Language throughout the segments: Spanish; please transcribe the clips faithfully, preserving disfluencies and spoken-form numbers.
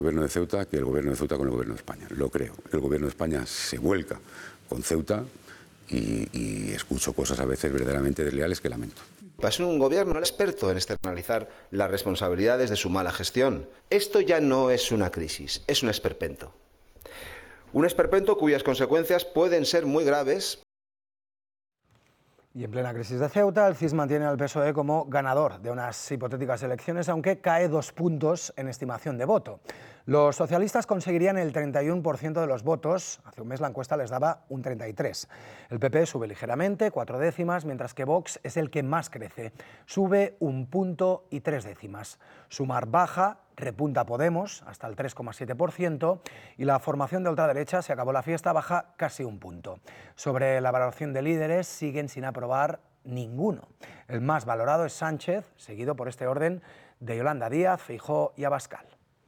El gobierno de Ceuta que el gobierno de Ceuta con el gobierno de España, lo creo. El gobierno de España se vuelca con Ceuta y, y escucho cosas a veces verdaderamente desleales que lamento. Es un gobierno experto en externalizar las responsabilidades de su mala gestión. Esto ya no es una crisis, es un esperpento. Un esperpento cuyas consecuencias pueden ser muy graves. Y en plena crisis de Ceuta, el C I S mantiene al P S O E como ganador de unas hipotéticas elecciones, aunque cae dos puntos en estimación de voto. Los socialistas conseguirían el treinta y uno por ciento de los votos. Hace un mes la encuesta les daba un treinta y tres. El P P sube ligeramente, cuatro décimas, mientras que Vox es el que más crece. Sube un punto y tres décimas. Sumar baja, repunta Podemos hasta el tres coma siete por ciento y la formación de ultraderecha, se acabó la fiesta, baja casi un punto. Sobre la valoración de líderes, siguen sin aprobar ninguno. El más valorado es Sánchez, seguido por este orden de Yolanda Díaz, Feijóo y Abascal.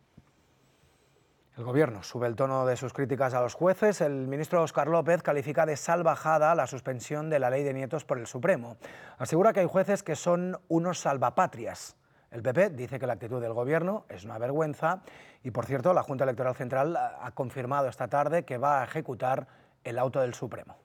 El Gobierno sube el tono de sus críticas a los jueces. El ministro Óscar López califica de salvajada la suspensión de la ley de nietos por el Supremo. Asegura que hay jueces que son unos salvapatrias. El P P dice que la actitud del Gobierno es una vergüenza y, por cierto, la Junta Electoral Central ha confirmado esta tarde que va a ejecutar el auto del Supremo.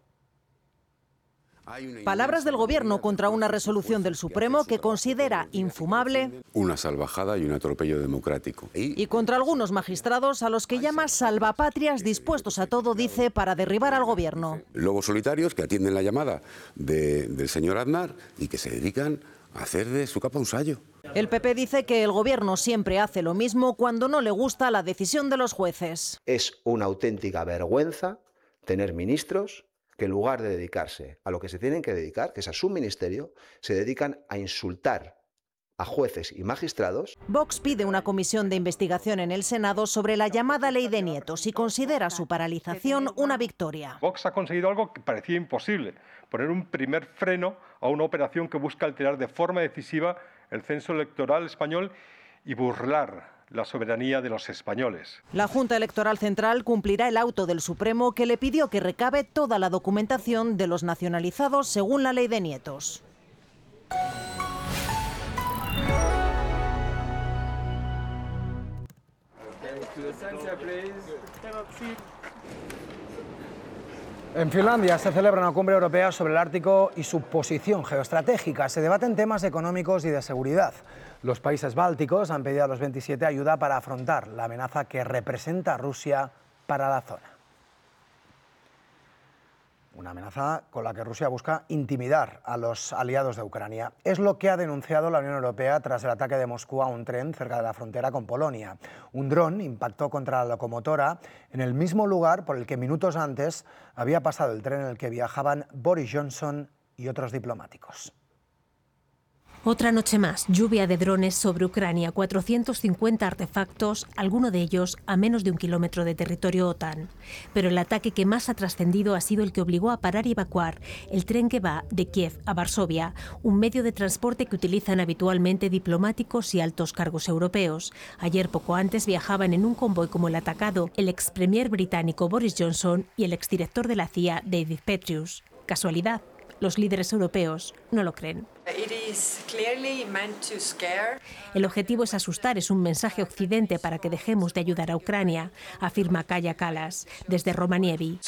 Palabras del Gobierno contra una resolución del Supremo que considera infumable. Una salvajada y un atropello democrático. Y contra algunos magistrados a los que llama salvapatrias dispuestos a todo, dice, para derribar al Gobierno. Lobos solitarios que atienden la llamada de, del señor Aznar y que se dedican a hacer de su capa un sayo. El P P dice que el Gobierno siempre hace lo mismo cuando no le gusta la decisión de los jueces. Es una auténtica vergüenza tener ministros que en lugar de dedicarse a lo que se tienen que dedicar, que es a su ministerio, se dedican a insultar a jueces y magistrados. Vox pide una comisión de investigación en el Senado sobre la llamada ley de nietos y considera su paralización una victoria. Vox ha conseguido algo que parecía imposible, poner un primer freno a una operación que busca alterar de forma decisiva el censo electoral español y burlar la soberanía de los españoles. La Junta Electoral Central cumplirá el auto del Supremo que le pidió que recabe toda la documentación de los nacionalizados según la ley de nietos. En Finlandia se celebra una cumbre europea sobre el Ártico y su posición geoestratégica. Se debaten temas económicos y de seguridad. Los países bálticos han pedido a los veintisiete ayuda para afrontar la amenaza que representa Rusia para la zona. Una amenaza con la que Rusia busca intimidar a los aliados de Ucrania. Es lo que ha denunciado la Unión Europea tras el ataque de Moscú a un tren cerca de la frontera con Polonia. Un dron impactó contra la locomotora en el mismo lugar por el que minutos antes había pasado el tren en el que viajaban Boris Johnson y otros diplomáticos. Otra noche más, lluvia de drones sobre Ucrania, cuatrocientos cincuenta artefactos, alguno de ellos a menos de un kilómetro de territorio OTAN. Pero el ataque que más ha trascendido ha sido el que obligó a parar y evacuar el tren que va de Kiev a Varsovia, un medio de transporte que utilizan habitualmente diplomáticos y altos cargos europeos. Ayer, poco antes, viajaban en un convoy como el atacado el ex premier británico Boris Johnson y el exdirector de la C I A, David Petrius. ¿Casualidad? Los líderes europeos no lo creen. El objetivo es asustar, es un mensaje a Occidente para que dejemos de ayudar a Ucrania, afirma Kaja Kallas desde Rovaniemi.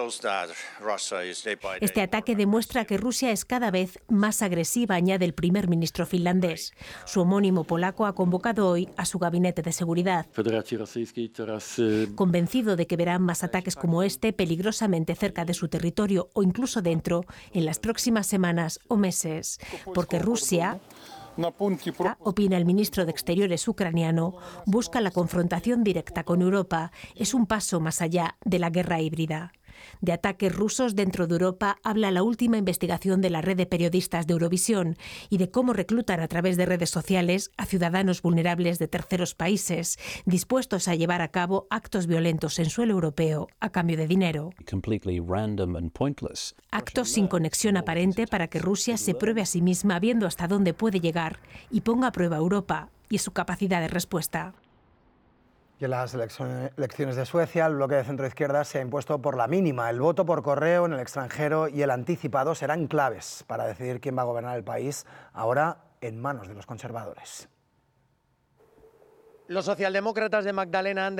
Este ataque demuestra que Rusia es cada vez más agresiva, añade el primer ministro finlandés. Su homónimo polaco ha convocado hoy a su gabinete de seguridad. Convencido de que verán más ataques como este peligrosamente cerca de su territorio o incluso dentro en las próximas semanas o meses. Porque Rusia, opina el ministro de Exteriores ucraniano, busca la confrontación directa con Europa. Es un paso más allá de la guerra híbrida. De ataques rusos dentro de Europa habla la última investigación de la red de periodistas de Eurovisión y de cómo reclutan a través de redes sociales a ciudadanos vulnerables de terceros países, dispuestos a llevar a cabo actos violentos en suelo europeo a cambio de dinero. Actos sin conexión aparente para que Rusia se pruebe a sí misma viendo hasta dónde puede llegar y ponga a prueba a Europa y su capacidad de respuesta. Y en las elecciones de Suecia, el bloque de centroizquierda se ha impuesto por la mínima. El voto por correo en el extranjero y el anticipado serán claves para decidir quién va a gobernar el país, ahora en manos de los conservadores. Los socialdemócratas de Magdalena Andersson